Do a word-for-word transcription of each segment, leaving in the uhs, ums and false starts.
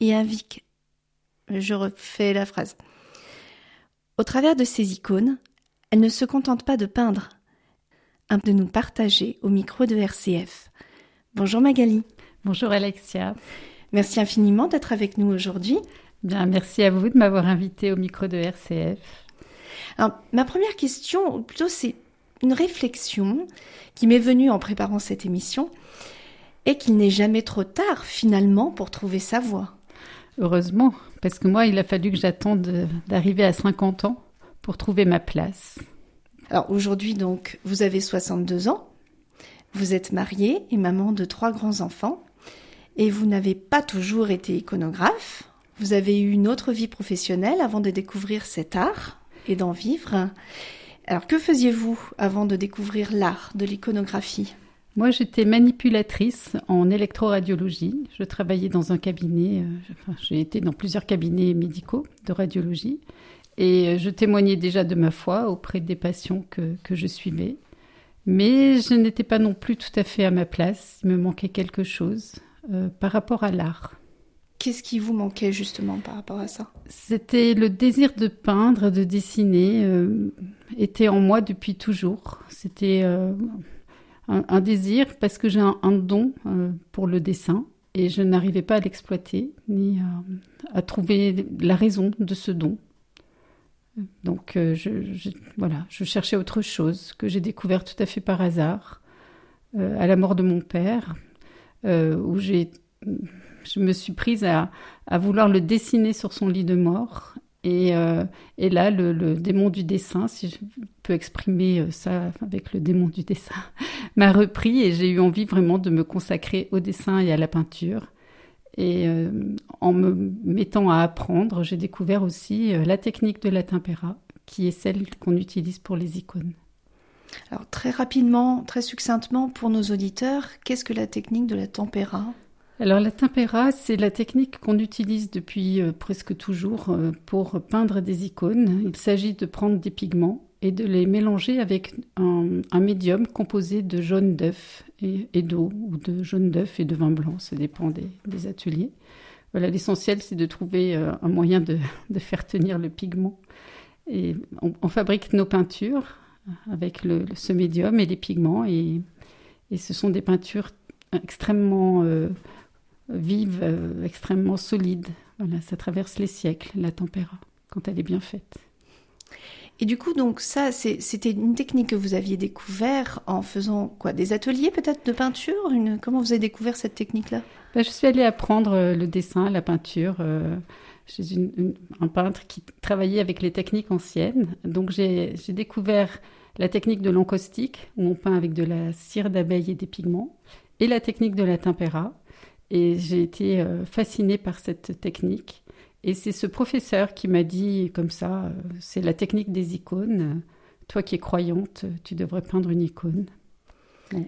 et invitent... Je refais la phrase. Au travers de ces icônes, elle ne se contente pas de peindre, de nous partager au micro de R C F. Bonjour Magali. Bonjour Alexia. Merci infiniment d'être avec nous aujourd'hui. Bien, merci à vous de m'avoir invitée au micro de R C F. Alors, ma première question, ou plutôt c'est une réflexion qui m'est venue en préparant cette émission, est qu'il n'est jamais trop tard finalement pour trouver sa voie. Heureusement, parce que moi, il a fallu que j'attende d'arriver à cinquante ans pour trouver ma place. Alors aujourd'hui, donc, vous avez soixante-deux ans, vous êtes mariée et maman de trois grands-enfants, et vous n'avez pas toujours été iconographe. Vous avez eu une autre vie professionnelle avant de découvrir cet art et d'en vivre. Alors, que faisiez-vous avant de découvrir l'art de l'iconographie ? Moi, j'étais manipulatrice en électroradiologie. Je travaillais dans un cabinet, euh, enfin, j'ai été dans plusieurs cabinets médicaux de radiologie. Et je témoignais déjà de ma foi auprès des patients que, que je suivais. Mais je n'étais pas non plus tout à fait à ma place. Il me manquait quelque chose euh, par rapport à l'art. Qu'est-ce qui vous manquait justement par rapport à ça ? C'était le désir de peindre, de dessiner, euh, était en moi depuis toujours. C'était euh, un, un désir parce que j'ai un, un don euh, pour le dessin et je n'arrivais pas à l'exploiter ni à, à trouver la raison de ce don. Donc euh, je, je, voilà, je cherchais autre chose que j'ai découvert tout à fait par hasard euh, à la mort de mon père, euh, où j'ai... Je me suis prise à, à vouloir le dessiner sur son lit de mort. Et, euh, et là, le, le démon du dessin, si je peux exprimer ça avec le démon du dessin, m'a repris et j'ai eu envie vraiment de me consacrer au dessin et à la peinture. Et euh, en me mettant à apprendre, j'ai découvert aussi euh, la technique de la tempéra, qui est celle qu'on utilise pour les icônes. Alors très rapidement, très succinctement pour nos auditeurs, qu'est-ce que la technique de la tempéra ? Alors la tempéra, c'est la technique qu'on utilise depuis euh, presque toujours euh, pour peindre des icônes. Il s'agit de prendre des pigments et de les mélanger avec un, un médium composé de jaune d'œuf et, et d'eau, ou de jaune d'œuf et de vin blanc, ça dépend des, des ateliers. Voilà, l'essentiel, c'est de trouver euh, un moyen de, de faire tenir le pigment. Et on, on fabrique nos peintures avec le, ce médium et les pigments, et, et ce sont des peintures extrêmement... Euh, vive, euh, extrêmement solide. Voilà, ça traverse les siècles, la tempéra, quand elle est bien faite. Et du coup, donc ça, c'est, c'était une technique que vous aviez découvert en faisant quoi, des ateliers peut-être de peinture une... Comment vous avez découvert cette technique-là ? Ben, je suis allée apprendre le dessin, la peinture, euh, chez une, une, un peintre qui travaillait avec les techniques anciennes. Donc j'ai, j'ai découvert la technique de l'encaustique, où on peint avec de la cire d'abeille et des pigments, et la technique de la tempéra. Et j'ai été euh, fascinée par cette technique. Et c'est ce professeur qui m'a dit comme ça, euh, c'est la technique des icônes. Toi qui es croyante, tu devrais peindre une icône. Bon.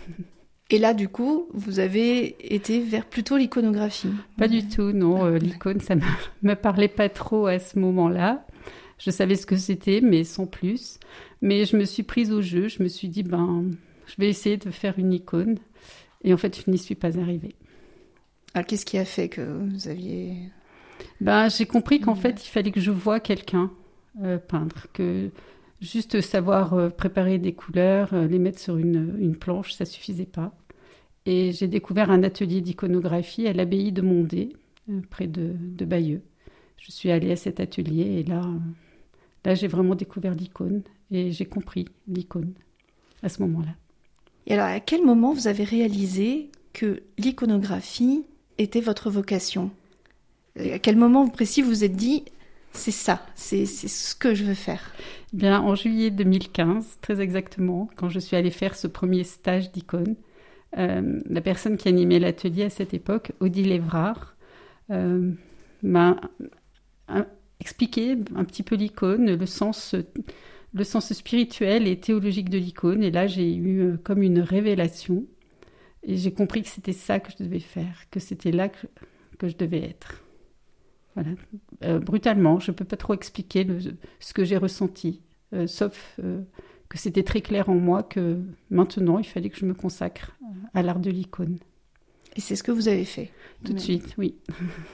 Et là, du coup, vous avez été vers plutôt l'iconographie ? Pas du tout, non. Euh, l'icône, ça ne me parlait pas trop à ce moment-là. Je savais ce que c'était, mais sans plus. Mais je me suis prise au jeu. Je me suis dit, ben, je vais essayer de faire une icône. Et en fait, je n'y suis pas arrivée. Alors, qu'est-ce qui a fait que vous aviez... Ben, j'ai compris qu'en fait, il fallait que je voie quelqu'un euh, peindre, que juste savoir euh, préparer des couleurs, euh, les mettre sur une, une planche, ça suffisait pas. Et j'ai découvert un atelier d'iconographie à l'abbaye de Mondé, euh, près de, de Bayeux. Je suis allée à cet atelier et là, euh, là, j'ai vraiment découvert l'icône et j'ai compris l'icône à ce moment-là. Et alors, à quel moment vous avez réalisé que l'iconographie était votre vocation ? À quel moment précis vous vous êtes dit « c'est ça, c'est, c'est ce que je veux faire » ? Bien, en juillet deux mille quinze, très exactement, quand je suis allée faire ce premier stage d'icône, euh, la personne qui animait l'atelier à cette époque, Odile Évrard, euh, m'a un, expliqué un petit peu l'icône, le sens, le sens spirituel et théologique de l'icône. Et là, j'ai eu euh, comme une révélation. Et j'ai compris que c'était ça que je devais faire, que c'était là que, que je devais être. Voilà. Euh, brutalement, je ne peux pas trop expliquer le, ce que j'ai ressenti, euh, sauf euh, que c'était très clair en moi que maintenant, il fallait que je me consacre à l'art de l'icône. Et c'est ce que vous avez fait ? Tout de suite, oui.